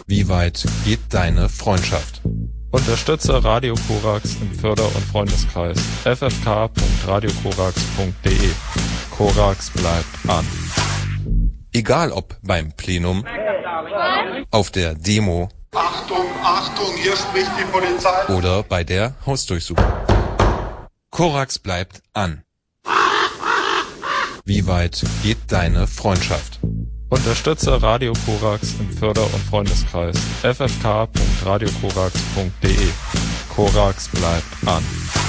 Wie weit geht deine Freundschaft? Unterstütze Radio Korax im Förder- und Freundeskreis. ffk.radiokorax.de. Korax bleibt an. Egal ob beim Plenum, auf der Demo, Achtung, Achtung, hier spricht die Polizei. Oder bei der Hausdurchsuchung. Korax bleibt an. Wie weit geht deine Freundschaft? Unterstütze Radio Korax im Förder- und Freundeskreis. ffk.radiokorax.de. Korax bleibt an.